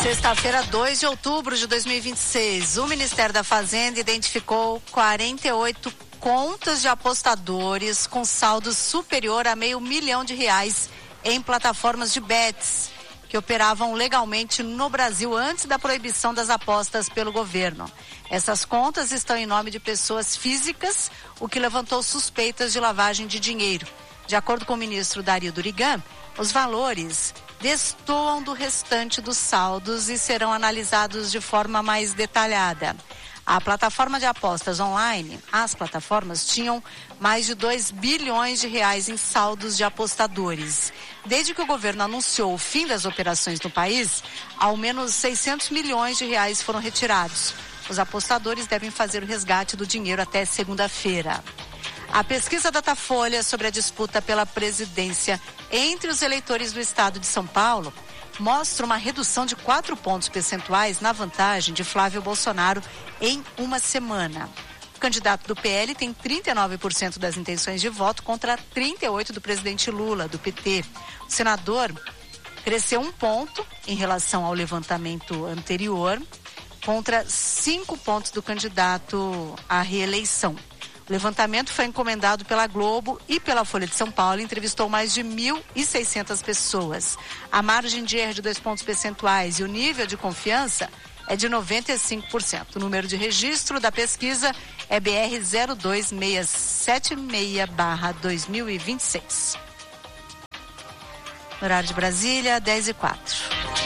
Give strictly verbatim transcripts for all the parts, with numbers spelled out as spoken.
Sexta-feira, dois de outubro de dois mil e vinte e seis, o Ministério da Fazenda identificou quarenta e oito contas de apostadores com saldo superior a meio milhão de reais em plataformas de bets que operavam legalmente no Brasil antes da proibição das apostas pelo governo. Essas contas estão em nome de pessoas físicas, o que levantou suspeitas de lavagem de dinheiro. De acordo com o ministro Dario Durigan, os valores destoam do restante dos saldos e serão analisados de forma mais detalhada. A plataforma de apostas online, as plataformas tinham mais de dois bilhões de reais em saldos de apostadores. Desde que o governo anunciou o fim das operações no país, ao menos seiscentos milhões de reais foram retirados. Os apostadores devem fazer o resgate do dinheiro até segunda-feira. A pesquisa Datafolha sobre a disputa pela presidência entre os eleitores do estado de São Paulo mostra uma redução de quatro pontos percentuais na vantagem de Flávio Bolsonaro em uma semana. O candidato do P L tem trinta e nove por cento das intenções de voto contra trinta e oito por cento do presidente Lula, do P T. O senador cresceu um ponto em relação ao levantamento anterior, contra cinco pontos do candidato à reeleição. O levantamento foi encomendado pela Globo e pela Folha de São Paulo e entrevistou mais de mil e seiscentas pessoas. A margem de erro de dois pontos percentuais e o nível de confiança é de noventa e cinco por cento. O número de registro da pesquisa é B R zero dois seis sete seis barra dois mil e vinte e seis. Horário de Brasília, dez e quatro.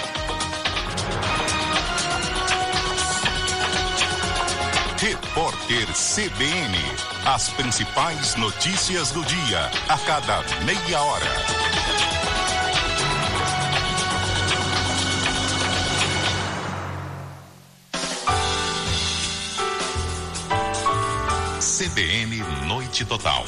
Repórter C B N. As principais notícias do dia, a cada meia hora. C B N Noite Total.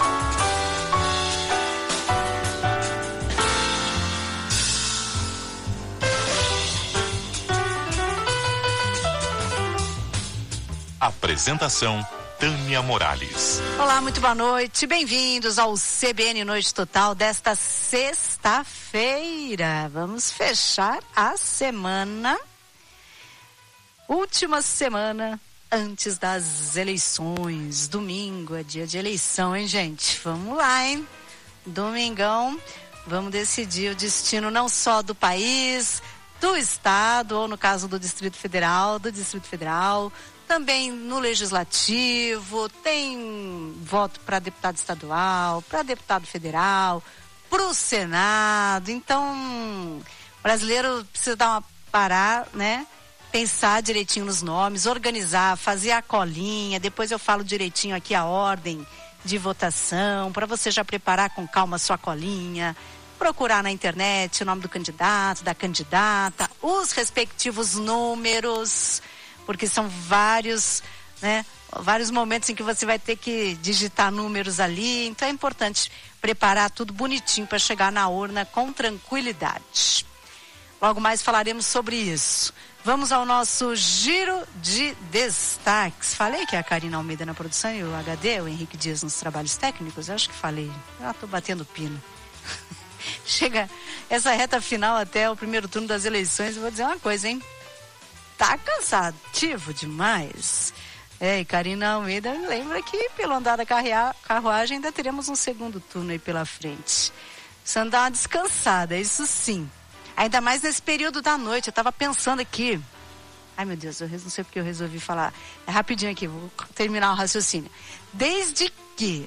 Apresentação Tânia Morales. Olá, muito boa noite. Bem-vindos ao C B N Noite Total desta sexta-feira. Vamos fechar a semana, última semana antes das eleições. Domingo é dia de eleição, hein, gente? Vamos lá, hein? Domingão, vamos decidir o destino não só do país, do estado, ou no caso do Distrito Federal, do Distrito Federal, também no Legislativo, tem voto para deputado estadual, para deputado federal, para o Senado. Então, o brasileiro precisa dar uma parar, né? Pensar direitinho nos nomes, organizar, fazer a colinha. Depois eu falo direitinho aqui a ordem de votação, para você já preparar com calma a sua colinha, procurar na internet o nome do candidato, da candidata, os respectivos números, porque são vários, né, vários momentos em que você vai ter que digitar números ali. Então é importante preparar tudo bonitinho para chegar na urna com tranquilidade. Logo mais falaremos sobre isso. Vamos ao nosso giro de destaques. Falei que é a Karina Almeida na produção e o H D, o Henrique Dias nos trabalhos técnicos? Eu acho que falei. Ah, tô batendo pino. Chega essa reta final até o primeiro turno das eleições, eu vou dizer uma coisa, hein? Tá cansativo demais. É, e Karina Almeida lembra que pelo andar da carruagem ainda teremos um segundo turno aí pela frente. Precisa dar uma descansada, isso sim. Ainda mais nesse período da noite. Eu tava pensando aqui. Ai, meu Deus, eu não sei porque eu resolvi falar. É rapidinho aqui, vou terminar o raciocínio. Desde que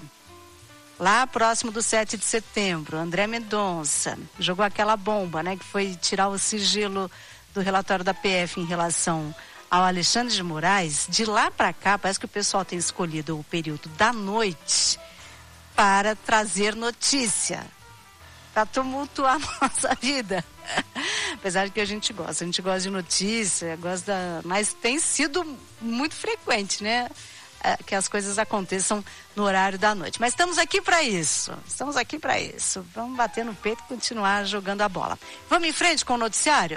lá próximo do sete de setembro, André Mendonça jogou aquela bomba, né, que foi tirar o sigilo do relatório da P F em relação ao Alexandre de Moraes. De lá para cá, parece que o pessoal tem escolhido o período da noite para trazer notícia, para tumultuar a nossa vida. Apesar de que a gente gosta, a gente gosta de notícia, gosta, mas tem sido muito frequente, né? Que as coisas aconteçam no horário da noite. Mas estamos aqui para isso. Estamos aqui para isso. Vamos bater no peito e continuar jogando a bola. Vamos em frente com o noticiário?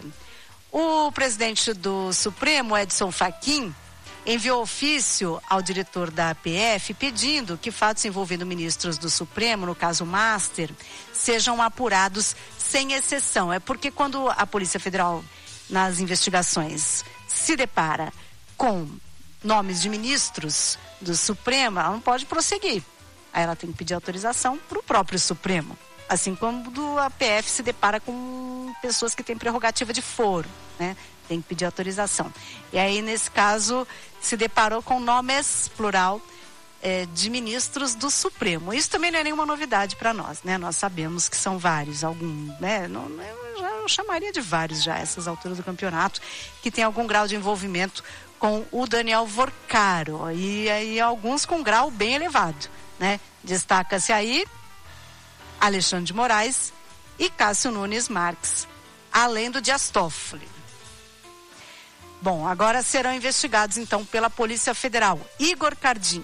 O presidente do Supremo, Edson Fachin, enviou ofício ao diretor da P F pedindo que fatos envolvendo ministros do Supremo, no caso Master, sejam apurados sem exceção. É porque quando a Polícia Federal nas investigações se depara com nomes de ministros do Supremo, ela não pode prosseguir. Aí ela tem que pedir autorização para o próprio Supremo. Assim como do A P F se depara com pessoas que têm prerrogativa de foro, né? Tem que pedir autorização. E aí, nesse caso, se deparou com nomes, plural, é, de ministros do Supremo. Isso também não é nenhuma novidade para nós, né? Nós sabemos que são vários, algum, né? Não, eu, já, eu chamaria de vários já, essas alturas do campeonato, que tem algum grau de envolvimento com o Daniel Vorcaro. E aí, alguns com grau bem elevado, né? Destaca-se aí Alexandre de Moraes e Cássio Nunes Marques, além do Dias Toffoli. Bom, agora serão investigados então pela Polícia Federal. Igor Cardim.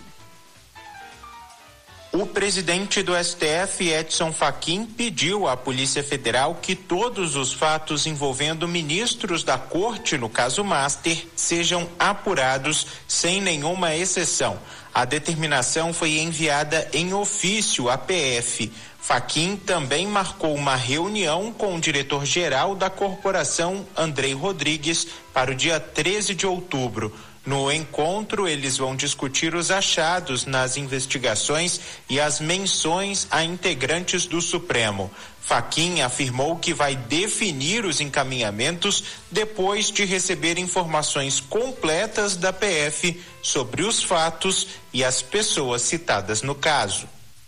O presidente do S T F, Edson Fachin, pediu à Polícia Federal que todos os fatos envolvendo ministros da Corte, no caso Master, sejam apurados sem nenhuma exceção. A determinação foi enviada em ofício à P F. Fachin também marcou uma reunião com o diretor-geral da corporação, Andrei Rodrigues, para o dia treze de outubro. No encontro, eles vão discutir os achados nas investigações e as menções a integrantes do Supremo. Fachin afirmou que vai definir os encaminhamentos depois de receber informações completas da P F sobre os fatos e as pessoas citadas no caso.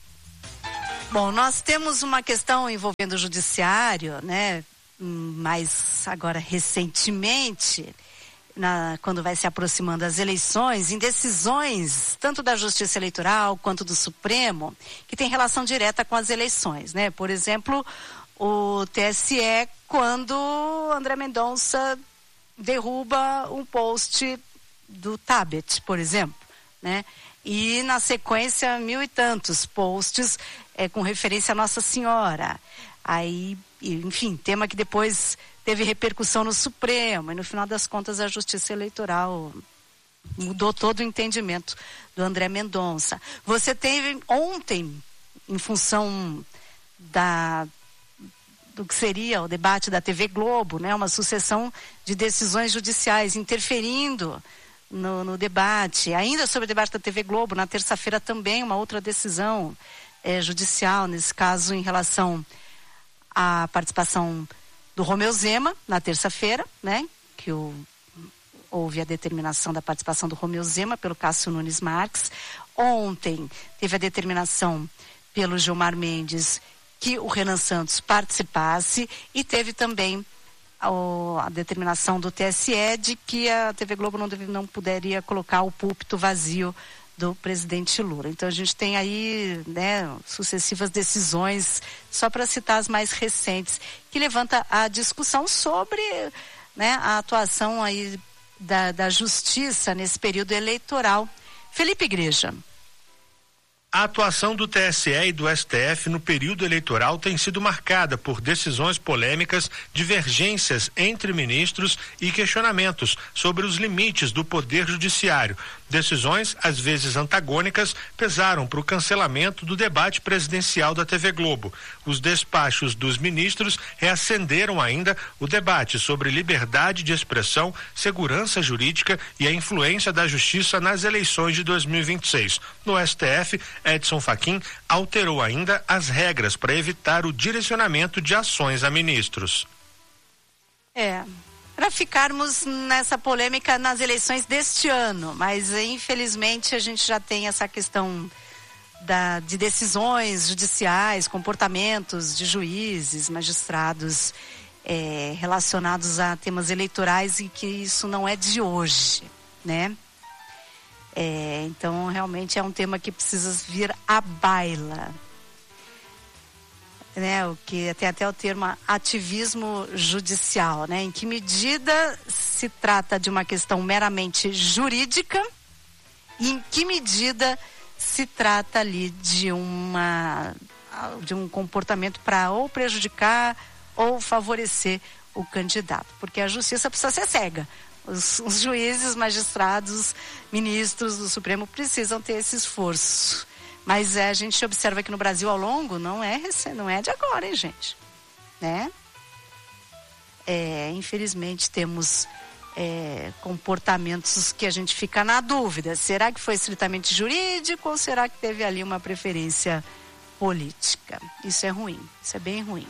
Bom, nós temos uma questão envolvendo o judiciário, né? Mas agora recentemente, na, quando vai se aproximando as eleições, em decisões tanto da Justiça Eleitoral quanto do Supremo, que tem relação direta com as eleições, né? Por exemplo, o T S E, quando André Mendonça derruba um post do Tabet, por exemplo, né? E na sequência, mil e tantos posts é, com referência a Nossa Senhora. Aí, enfim, tema que depois teve repercussão no Supremo. E no final das contas, a Justiça Eleitoral mudou todo o entendimento do André Mendonça. Você teve ontem, em função da, do que seria o debate da T V Globo, né, uma sucessão de decisões judiciais interferindo No, no debate, ainda sobre o debate da T V Globo, na terça-feira também uma outra decisão é, judicial, nesse caso em relação à participação do Romeu Zema, na terça-feira, né, que o, houve a determinação da participação do Romeu Zema pelo Cássio Nunes Marques. Ontem teve a determinação pelo Gilmar Mendes que o Renan Santos participasse e teve também a determinação do T S E de que a T V Globo não, deve, não poderia colocar o púlpito vazio do presidente Lula. Então a gente tem aí, né, sucessivas decisões, só para citar as mais recentes, que levanta a discussão sobre, né, a atuação aí da, da justiça nesse período eleitoral. Felipe Igreja. A atuação do T S E e do S T F no período eleitoral tem sido marcada por decisões polêmicas, divergências entre ministros e questionamentos sobre os limites do poder judiciário. Decisões, às vezes antagônicas, pesaram para o cancelamento do debate presidencial da T V Globo. Os despachos dos ministros reacenderam ainda o debate sobre liberdade de expressão, segurança jurídica e a influência da justiça nas eleições de dois mil e vinte e seis. No S T F, Edson Fachin alterou ainda as regras para evitar o direcionamento de ações a ministros. É, para ficarmos nessa polêmica nas eleições deste ano, mas infelizmente a gente já tem essa questão da, de decisões judiciais, comportamentos de juízes, magistrados é, relacionados a temas eleitorais e que isso não é de hoje, né? É, então realmente é um tema que precisa vir à baila, né? O que tem até o termo ativismo judicial, né? Em que medida se trata de uma questão meramente jurídica e em que medida se trata ali de uma de um comportamento para ou prejudicar ou favorecer o candidato, porque a justiça precisa ser cega. Os, os juízes, magistrados, ministros do Supremo precisam ter esse esforço. Mas é, a gente observa que no Brasil ao longo não é, não é de agora, hein, gente? Né? é, infelizmente temos é, comportamentos que a gente fica na dúvida. Será que foi estritamente jurídico ou será que teve ali uma preferência política? Isso é ruim, isso é bem ruim.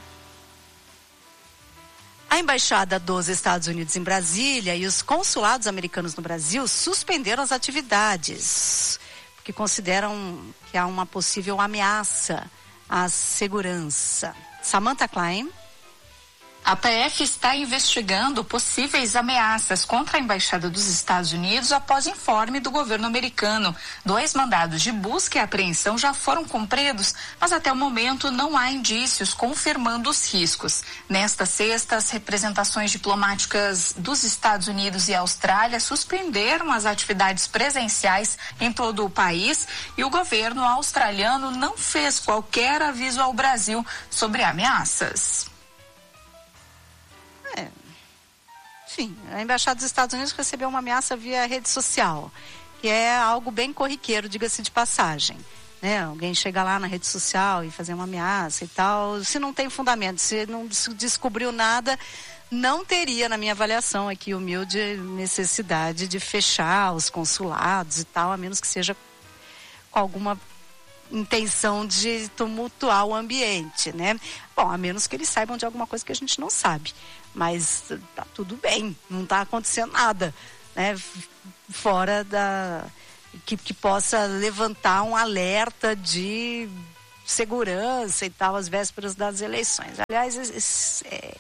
A Embaixada dos Estados Unidos em Brasília e os consulados americanos no Brasil suspenderam as atividades, porque consideram que há uma possível ameaça à segurança. Samantha Klein. A P F está investigando possíveis ameaças contra a Embaixada dos Estados Unidos após informe do governo americano. Dois mandados de busca e apreensão já foram cumpridos, mas até o momento não há indícios confirmando os riscos. Nesta sexta, as representações diplomáticas dos Estados Unidos e Austrália suspenderam as atividades presenciais em todo o país e o governo australiano não fez qualquer aviso ao Brasil sobre ameaças. É. Enfim, a Embaixada dos Estados Unidos recebeu uma ameaça via rede social, que é algo bem corriqueiro, diga-se de passagem. Né? Alguém chega lá na rede social e fazer uma ameaça e tal, se não tem fundamento, se não se descobriu nada, não teria, na minha avaliação aqui, humilde necessidade de fechar os consulados e tal, a menos que seja com alguma intenção de tumultuar o ambiente, né? Bom, a menos que eles saibam de alguma coisa que a gente não sabe. Mas tá tudo bem, não está acontecendo nada, né? Fora da... Que, que possa levantar um alerta de segurança e tal, às vésperas das eleições. Aliás, esse, é,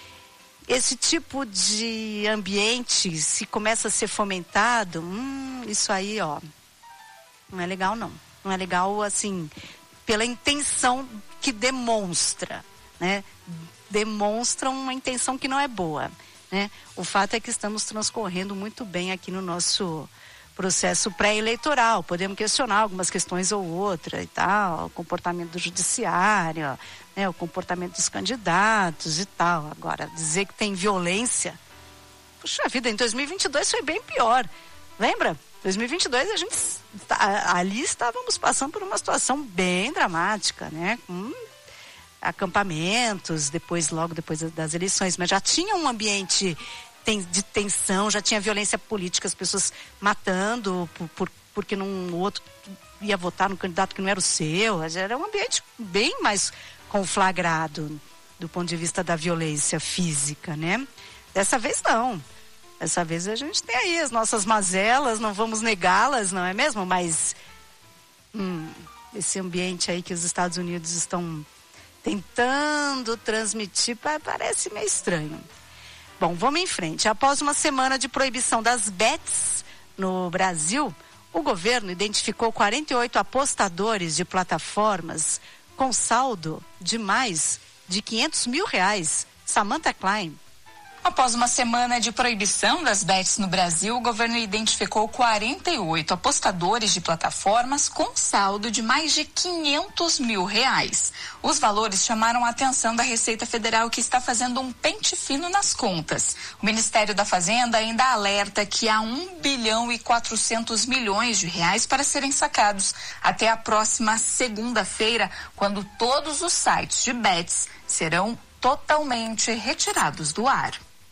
esse tipo de ambiente, se começa a ser fomentado, hum, isso aí, ó, não é legal não. Não é legal, assim, pela intenção que demonstra, né? Demonstra uma intenção que não é boa, né? O fato é que estamos transcorrendo muito bem aqui no nosso processo pré-eleitoral. Podemos questionar algumas questões ou outra e tal, o comportamento do judiciário, né? O comportamento dos candidatos e tal. Agora, dizer que tem violência, puxa vida, em dois mil e vinte e dois foi bem pior. Lembra? dois mil e vinte e dois a gente ali estávamos passando por uma situação bem dramática, né? Com acampamentos, depois, logo depois das eleições, mas já tinha um ambiente de tensão, já tinha violência política, as pessoas matando por, por, porque não, o outro ia votar no candidato que não era o seu. Era um ambiente bem mais conflagrado do ponto de vista da violência física, né? Dessa vez não. Dessa vez a gente tem aí as nossas mazelas, não vamos negá-las, não é mesmo? Mas hum, esse ambiente aí que os Estados Unidos estão tentando transmitir parece meio estranho. Bom, vamos em frente. Após uma semana de proibição das bets no Brasil, o governo identificou quarenta e oito apostadores de plataformas com saldo de mais de quinhentos mil reais. Samantha Klein. Após uma semana de proibição das bets no Brasil, o governo identificou quarenta e oito apostadores de plataformas com saldo de mais de quinhentos mil reais. Os valores chamaram a atenção da Receita Federal, que está fazendo um pente fino nas contas. O Ministério da Fazenda ainda alerta que há um bilhão e quatrocentos milhões de reais para serem sacados até a próxima segunda-feira, quando todos os sites de bets serão totalmente retirados do ar.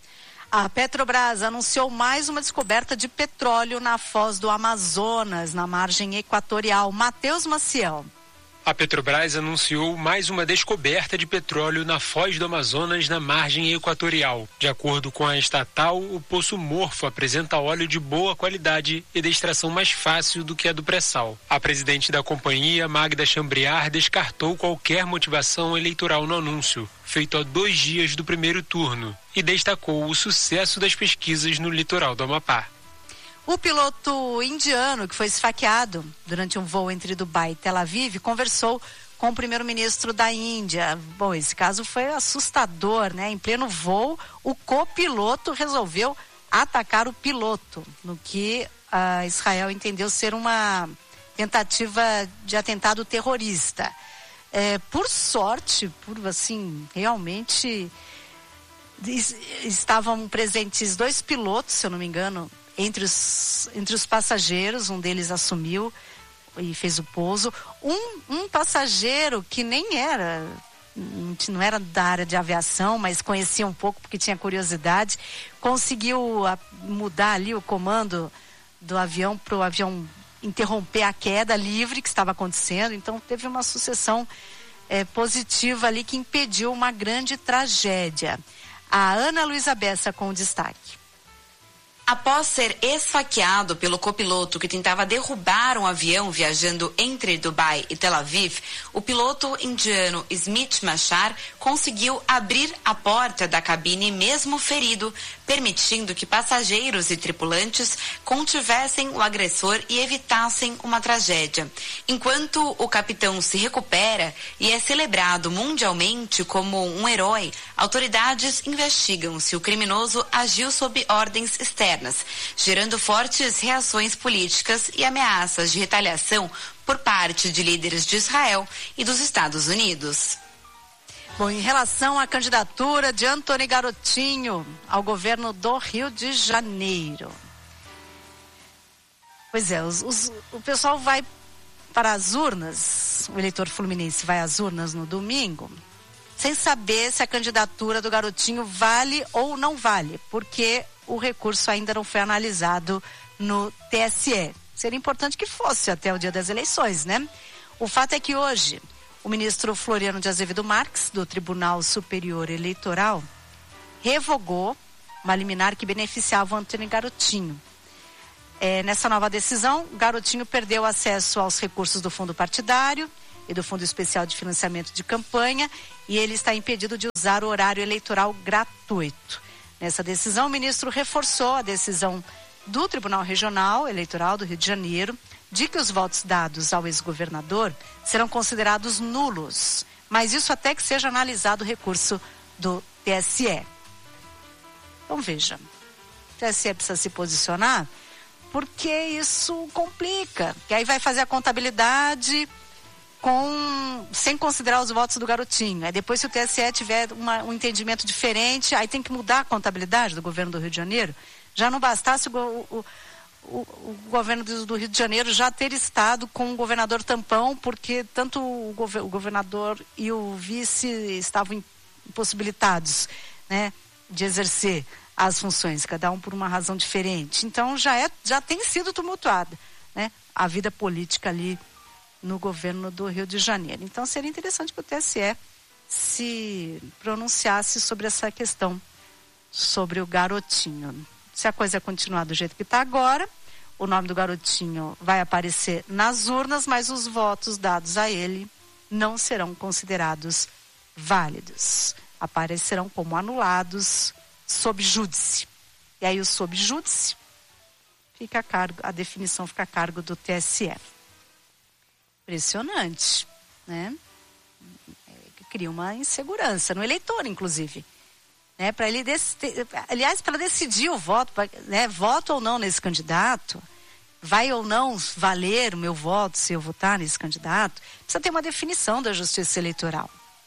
A Petrobras anunciou mais uma descoberta de petróleo na foz do Amazonas, na margem equatorial. Matheus Maciel. A Petrobras anunciou mais uma descoberta de petróleo na foz do Amazonas, na margem equatorial. De acordo com a estatal, o poço Morfo apresenta óleo de boa qualidade e de extração mais fácil do que a do pré-sal. A presidente da companhia, Magda Chambriard, descartou qualquer motivação eleitoral no anúncio, feito a dois dias do primeiro turno, e destacou o sucesso das pesquisas no litoral do Amapá. O piloto indiano que foi esfaqueado durante um voo entre Dubai e Tel Aviv conversou com o primeiro-ministro da Índia. Bom, esse caso foi assustador, né? Em pleno voo, o copiloto resolveu atacar o piloto, no que uh, Israel entendeu ser uma tentativa de atentado terrorista. É, por sorte, por assim, realmente estavam presentes dois pilotos, se eu não me engano, Entre os, entre os passageiros. Um deles assumiu e fez o pouso. Um, um passageiro que nem era não era da área de aviação, mas conhecia um pouco porque tinha curiosidade, conseguiu a, mudar ali o comando do avião para o avião interromper a queda livre que estava acontecendo. Então teve uma sucessão é, positiva ali que impediu uma grande tragédia. A Ana Luísa Bessa com o destaque. Após ser esfaqueado pelo copiloto que tentava derrubar um avião viajando entre Dubai e Tel Aviv, o piloto indiano Smit Machar conseguiu abrir a porta da cabine mesmo ferido, permitindo que passageiros e tripulantes contivessem o agressor e evitassem uma tragédia. Enquanto o capitão se recupera e é celebrado mundialmente como um herói, autoridades investigam se o criminoso agiu sob ordens externas, gerando fortes reações políticas e ameaças de retaliação por parte de líderes de Israel e dos Estados Unidos. Bom, em relação à candidatura de Antony Garotinho ao governo do Rio de Janeiro. Pois é, os, os, o pessoal vai para as urnas, o eleitor fluminense vai às urnas no domingo, sem saber se a candidatura do Garotinho vale ou não vale, porque o recurso ainda não foi analisado no T S E. Seria importante que fosse até o dia das eleições, né? O fato é que hoje o ministro Floriano de Azevedo Marques, do Tribunal Superior Eleitoral, revogou uma liminar que beneficiava o Antony Garotinho. É, nessa nova decisão, Garotinho perdeu acesso aos recursos do fundo partidário e do Fundo Especial de Financiamento de Campanha, e ele está impedido de usar o horário eleitoral gratuito. Nessa decisão, o ministro reforçou a decisão do Tribunal Regional Eleitoral do Rio de Janeiro de que os votos dados ao ex-governador serão considerados nulos, mas isso até que seja analisado o recurso do T S E. Então veja, o T S E precisa se posicionar porque isso complica, que aí vai fazer a contabilidade com, sem considerar os votos do Garotinho. Aí depois, se o T S E tiver uma, um entendimento diferente, aí tem que mudar a contabilidade do governo do Rio de Janeiro. Já não bastasse o, o, o, o governo do, do Rio de Janeiro já ter estado com o governador tampão, porque tanto o, gover, o governador e o vice estavam impossibilitados, né, de exercer as funções, cada um por uma razão diferente. Então já, é, já tem sido tumultuada, né, a vida política ali no governo do Rio de Janeiro. Então seria interessante que o T S E se pronunciasse sobre essa questão, sobre o Garotinho. Se a coisa continuar do jeito que está agora, o nome do Garotinho vai aparecer nas urnas, mas os votos dados a ele não serão considerados válidos. Aparecerão como anulados sob júdice. E aí o sob júdice fica a cargo, a definição fica a cargo do T S E. Impressionante, né? Cria uma insegurança no eleitor, inclusive. Né, para ele decidir, aliás, para decidir o voto, pra, né, voto ou não nesse candidato, vai ou não valer o meu voto se eu votar nesse candidato, precisa ter uma definição da Justiça Eleitoral.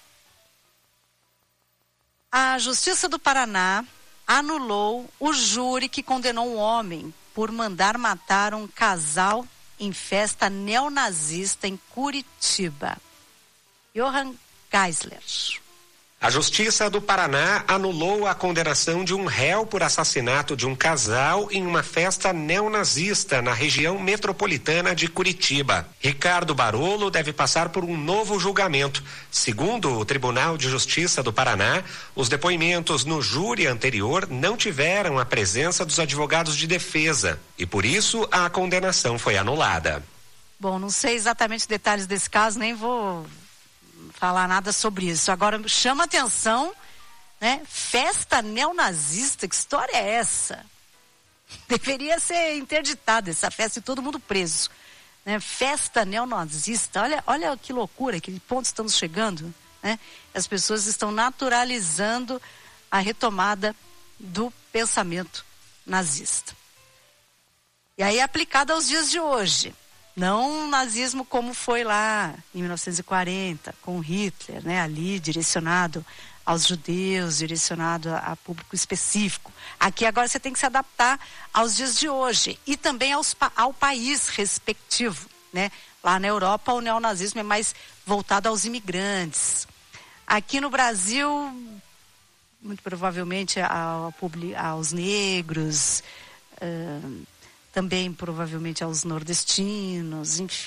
A Justiça do Paraná anulou o júri que condenou um homem por mandar matar um casal em festa neonazista em Curitiba. Johann Geisler. A Justiça do Paraná anulou a condenação de um réu por assassinato de um casal em uma festa neonazista na região metropolitana de Curitiba. Ricardo Barolo deve passar por um novo julgamento. Segundo o Tribunal de Justiça do Paraná, os depoimentos no júri anterior não tiveram a presença dos advogados de defesa e, por isso, a condenação foi anulada. Bom, não sei exatamente os detalhes desse caso, nem vou falar nada sobre isso. Agora, chama atenção, né? Festa neonazista, que história é essa? Deveria ser interditada essa festa e todo mundo preso, né? Festa neonazista, olha, olha que loucura, que ponto estamos chegando, né? As pessoas estão naturalizando a retomada do pensamento nazista. E aí aplicado aos dias de hoje. Não o nazismo como foi lá em mil novecentos e quarenta, com Hitler, né, ali direcionado aos judeus, direcionado a, a público específico. Aqui agora você tem que se adaptar aos dias de hoje e também aos, ao país respectivo, né? Lá na Europa o neonazismo é mais voltado aos imigrantes. Aqui no Brasil, muito provavelmente ao, aos negros, uh, também provavelmente aos nordestinos, enfim.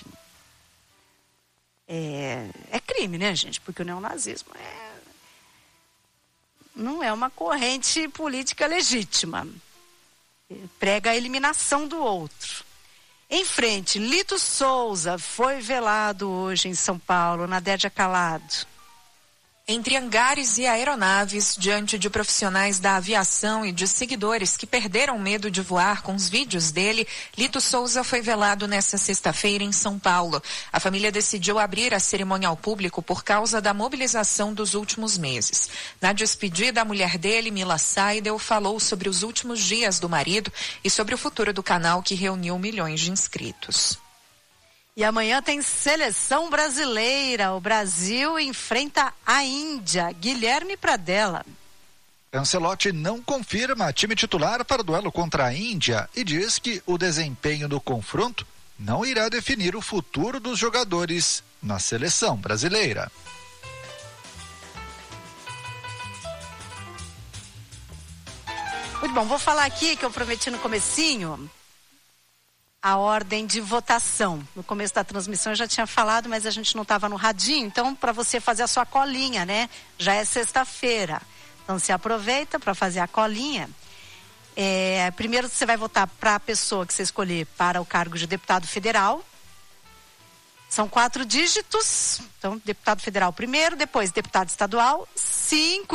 É, é crime, né, gente? Porque o neonazismo é, não é uma corrente política legítima. Prega a eliminação do outro. Em frente, Lito Souza foi velado hoje em São Paulo, na Dédia Calado. Entre hangares e aeronaves, diante de profissionais da aviação e de seguidores que perderam medo de voar com os vídeos dele, Lito Souza foi velado nesta sexta-feira em São Paulo. A família decidiu abrir a cerimônia ao público por causa da mobilização dos últimos meses. Na despedida, a mulher dele, Mila Seidel, falou sobre os últimos dias do marido e sobre o futuro do canal que reuniu milhões de inscritos. E amanhã tem seleção brasileira. O Brasil enfrenta a Índia. Guilherme Pradella. Ancelotti não confirma time titular para o duelo contra a Índia e diz que o desempenho do confronto não irá definir o futuro dos jogadores na seleção brasileira. Muito bom, vou falar aqui que eu prometi no comecinho a ordem de votação. No começo da transmissão eu já tinha falado, mas a gente não estava no radinho, então para você fazer a sua colinha, né? Já é sexta-feira, então se aproveita para fazer a colinha. É, primeiro você vai votar para a pessoa que você escolher para o cargo de deputado federal. São quatro dígitos, então deputado federal primeiro, depois deputado estadual, cinco